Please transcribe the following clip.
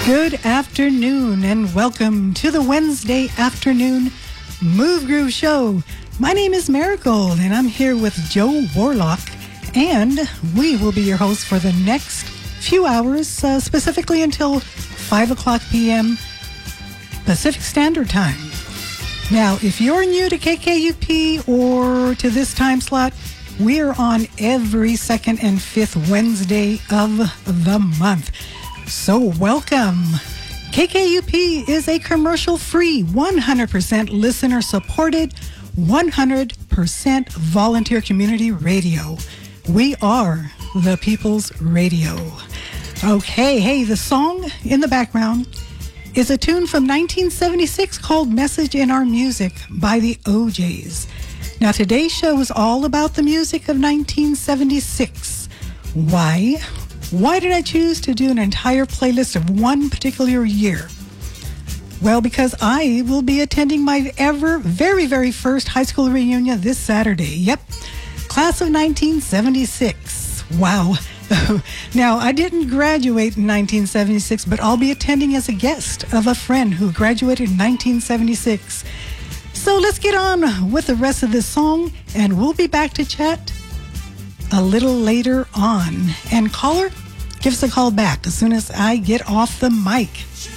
Good afternoon and welcome to the Wednesday afternoon Move Groove Show. My name is Marigold and I'm here with Joe Warlock, and we will be your hosts for the next few hours, specifically until 5 o'clock p.m. Pacific Standard Time. Now, if you're new to KKUP or to this time slot, we're on every second and fifth Wednesday of the month. So welcome. KKUP is a commercial-free, 100% listener-supported, 100% volunteer community radio. We are the People's Radio. Okay, hey, the song in the background is a tune from 1976 called Message in Our Music by the O'Jays. Now, today's show is all about the music of 1976. Why? Why did I choose to do an entire playlist of one particular year? Well, because I will be attending my very first high school reunion this Saturday. Yep, class of 1976. Wow. Now, I didn't graduate in 1976, but I'll be attending as a guest of a friend who graduated in 1976. So let's get on with the rest of this song, and we'll be back to chat a little later on. And caller, give us a call back as soon as I get off the mic.